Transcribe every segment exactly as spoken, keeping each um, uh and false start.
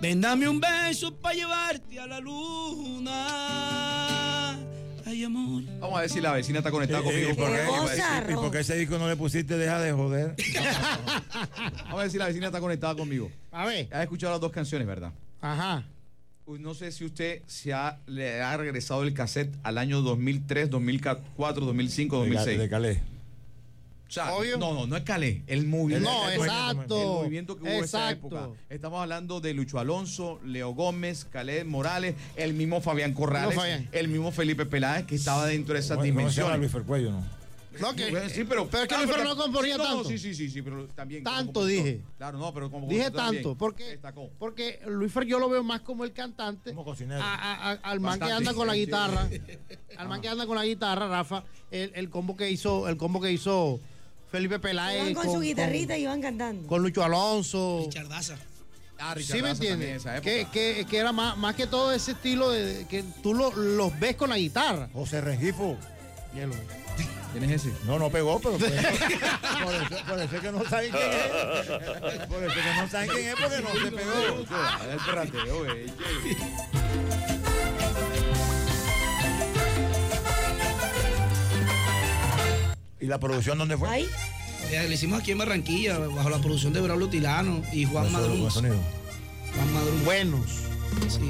Ven, dame un beso para llevarte a la luna. Ay, amor. Vamos a ver si la vecina está conectada ¿Y, conmigo. y, por qué, cosa, y, y por qué ese disco no le pusiste Deja de joder? Vamos a ver si la vecina está conectada conmigo. A ver. Ha escuchado las dos canciones, ¿verdad? Ajá. Uy, no sé si usted se ha, le ha regresado el cassette al año dos mil tres, dos mil cuatro, dos mil cinco, dos mil seis. De, de Calais. O sea, Obvio. no, no, no es Calais, el movimiento. No, el, exacto. El movimiento que hubo en esa Exacto. época. Estamos hablando de Lucho Alonso, Leo Gómez, Calais Morales, el mismo Fabián Corrales, No, Fabián. el mismo Felipe Peláez, que estaba dentro de esas ¿Cómo- cómo se llama dimensiones. Luis Fercuello, no? No, que, Bueno, sí, pero, pero es que claro, Luis Fer pero- no componía no, tanto. Sí, sí, sí, sí, pero también. como Tanto compositor. dije. Claro, no, pero como Dije compositor también tanto, porque, destacó. porque Luis Fer yo lo veo más como el cantante, Como cocinero. a- a- a- al man que Bastante. anda con la Sí. guitarra, al man que anda con la guitarra, Rafa, el, el combo que hizo, el combo que hizo Felipe Peláez Iban con, su guitarrita y iban cantando. con, con Lucho Alonso. Richardaza. Ah, ¿Sí Richard me Daza también en entiendes? esa Que, época. que, que era más, más que todo ese estilo de, de que tú lo- los ves con la guitarra. José Rengifo. Hielo. ¿Quién es ese? No, no pegó, pero por eso, por eso, por eso es que no saben quién es. Por eso es que no saben quién es porque no se pegó. El perrateo, güey. ¿Y la producción dónde fue? Ahí. Eh, Le hicimos aquí en Barranquilla, bajo la producción de Braulio Tilano y Juan Con Madrún. sonido. Juan Madrún. Buenos. Sí.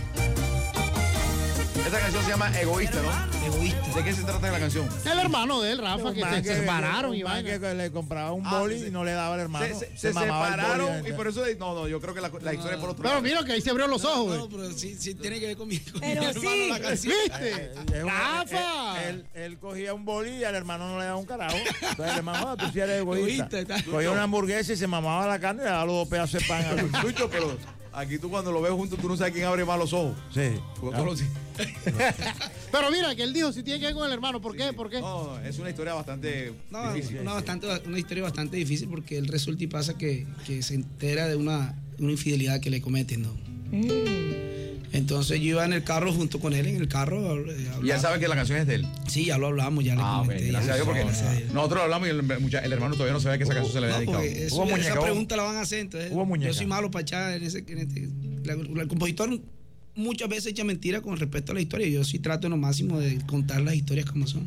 Esta canción se llama Egoísta, ¿no? Egoísta. ¿De qué se trata la canción? El hermano de él, Rafa, Un que man se separaron y un man vaina. que le compraba un Ah, boli sí, sí. y no le daba al hermano. Se, se- se mamaba el boli, separaron y ¿verdad? por eso. No, no, yo creo que la, la historia es por otro Pero lado. mira que ahí se abrió los ojos, No, güey. pero sí, sí tiene que ver con mi, con mi Pero hermano sí. la canción. ¿Viste? Eh, es un- Rafa. Él, él- él cogía un boli y al hermano no le daba un carajo. Entonces el hermano, ah, tú sí eres egoísta. Egoísta, está. Cogía una hamburguesa y se mamaba la carne y le daba los dos pedazos de pan. al- Lucho, pero aquí tú cuando lo ves juntos, tú no sabes quién abre más los ojos. Sí. Porque tú lo- Pero mira, que él dijo si tiene que ver con el hermano. ¿Por qué? ¿Por qué? No, es una historia bastante No, difícil. una, bastante, una historia bastante difícil porque él resulta y pasa que, que se entera de una, una infidelidad que le cometen, ¿no? Entonces yo iba en el carro junto con él, en el carro. eh, Y hablaba- él sabe que la canción es de él. Sí, ya lo hablamos, ya le Ah, ok, comenté. ya. gracias a Dios, porque Gracias a Dios. nosotros lo hablamos y el, mucha- el hermano todavía no sabía que esa canción se le había No, dedicado. porque eso- Hubo muñeca, esa hubo- pregunta la van a hacer, entonces hubo muñeca. yo soy malo para echar en ese... En este, la- la- el compositor muchas veces echa mentiras con respecto a la historia, yo sí trato en lo máximo de contar las historias como son.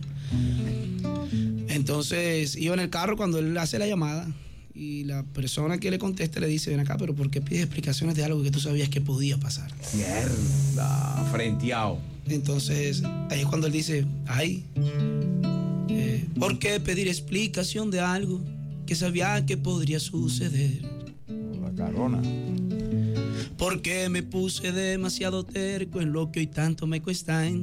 Entonces iba en el carro cuando él hace la llamada y la persona que le contesta le dice, ven acá, pero ¿por qué pides explicaciones de algo que tú sabías que podía pasar? Mierda, frenteado. Entonces, ahí es cuando él dice, ay, eh, ¿por qué pedir explicación de algo que sabía que podría suceder? La carona. ¿Por qué me puse demasiado terco en lo que hoy tanto me cuesta entender?